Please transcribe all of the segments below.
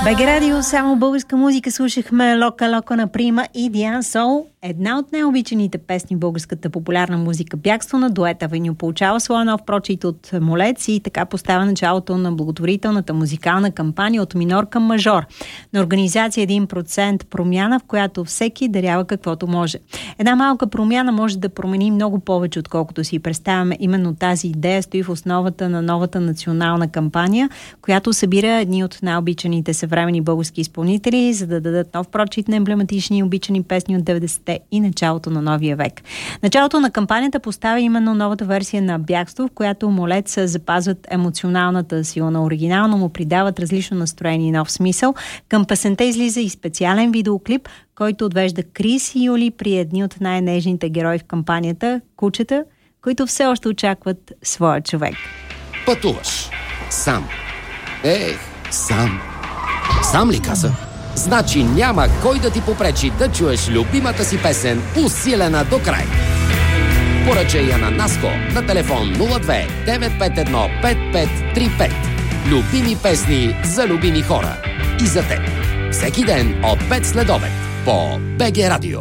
БГ Радио, само българска музика. Слушахме Лока Лока на Прима и Диан Сол. Една от най-обичаните песни в българската популярна музика. Бягство на дует Авеню получава своя нов прочит от Молец и така поставя началото на благотворителната музикална кампания от минор към мажор. На организация 1% промяна, в която всеки дарява каквото може. Една малка промяна може да промени много повече, отколкото си представяме. Именно тази идея стои в основата на новата национална кампания, която събира едни от най-обичаните съвремени български изпълнители, за да дадат нов прочит на емблематични и обичани песни от 90-те и началото на новия век. Началото на кампанията поставя именно новата версия на Бягство, в която Молец запазват емоционалната сила на оригинал, но му придават различно настроение и нов смисъл. Към песента излиза и специален видеоклип, който отвежда Крис и Юли при едни от най-нежните герои в кампанията – кучета, които все още очакват своя човек. Пътуваш сам. Сам. Сам ли каза? Значи няма кой да ти попречи да чуеш любимата си песен, усилена до край. Поръчай я на Наско на телефон 02 951 5535. Любими песни за любими хора. И за теб. Всеки ден от 5 следобед по БГ Радио.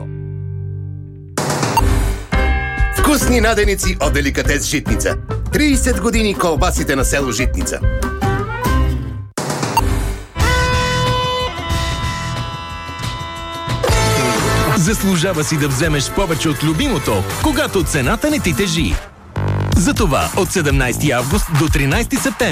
Вкусни наденици от Деликатес Житница. 30 години колбасите на село Житница. Заслужава си да вземеш повече от любимото, когато цената не ти тежи. Затова от 17 август до 13 септември